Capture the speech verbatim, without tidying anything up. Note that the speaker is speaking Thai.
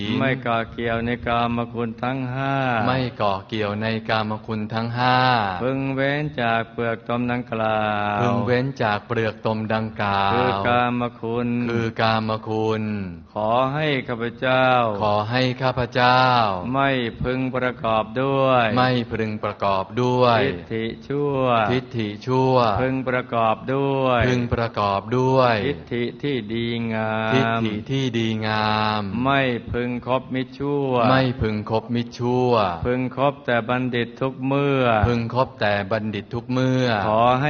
ไม่เกาะเกี่ยวในกามคุณทั้งห้าไม่เกาะเกี่ยวในกามคุณทั้งห้าพึงเว้นจากเปลือกตมดังกล่าวพึงเว้นจากเปลือกตมดังกล่าวคือกามคุณคือกามคุณขอให้ข้าพเจ้าขอให้ข้าพเจ้าไม่พึงประกอบด้วยไม่พึงประกอบด้วยทิฏฐิชั่วทิฏฐิชั่วพึงประกอบด้วยพึงประกอบด้วยทิฏฐิที่ดีงามทิฏฐิที่ดีงามไม่พึงคบมิจฉาชั่วไม่พึงคบมิจฉาชั่วพึงคบแต่บัณฑิตทุกเมื่อพึงคบแต่บัณฑิตทุกเมื่อขอให้